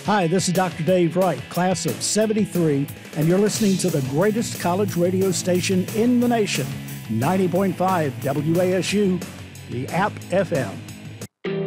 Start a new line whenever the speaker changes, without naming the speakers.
Hi, this is Dr. Dave Wright, class of 73, and you're listening to the greatest college radio station in the nation, 90.5 WASU, the App FM.